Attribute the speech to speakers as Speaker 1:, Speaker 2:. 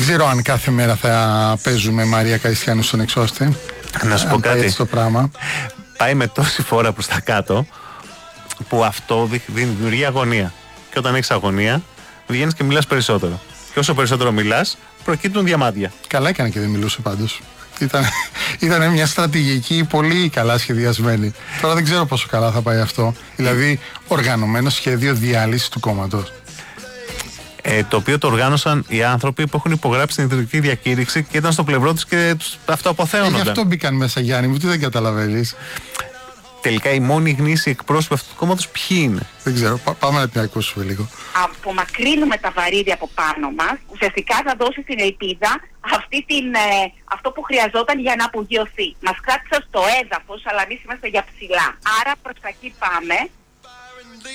Speaker 1: ξέρω αν κάθε μέρα θα παίζουμε Μαρία Καϊστιανού στον εξώστη.
Speaker 2: Να σου πω κάτι.
Speaker 1: Το πράγμα.
Speaker 2: Πάει με τόση φορά προς τα κάτω που αυτό δημιουργεί αγωνία. Και όταν έχεις αγωνία, βγαίνεις και μιλάς περισσότερο. Και όσο περισσότερο μιλάς, προκύπτουν διαμάντια.
Speaker 1: Καλά έκανε και δεν μιλούσε πάντως. Ήταν μια στρατηγική πολύ καλά σχεδιασμένη. Τώρα δεν ξέρω πόσο καλά θα πάει αυτό. Δηλαδή, οργανωμένο σχέδιο διάλυσης του κόμματος.
Speaker 2: Το οποίο το οργάνωσαν οι άνθρωποι που έχουν υπογράψει την ιδρυτική διακήρυξη και ήταν στο πλευρό τους και αυτό αποθέωνονταν.
Speaker 1: Γι' αυτό μπήκαν μέσα, Γιάννη μου, τι δεν καταλαβαίνεις.
Speaker 2: Τελικά οι μόνοι γνήσιοι εκπρόσωποι αυτού του κόμματος ποιοι είναι?
Speaker 1: Δεν ξέρω, πάμε να την ακούσουμε λίγο.
Speaker 3: Απομακρύνουμε τα βαρύδια από πάνω μας, ουσιαστικά θα δώσει την ελπίδα αυτό που χρειαζόταν για να απογειωθεί. Μας κράτησαν στο έδαφος, αλλά εμείς είμαστε για ψηλά. Άρα προς τα εκεί πάμε.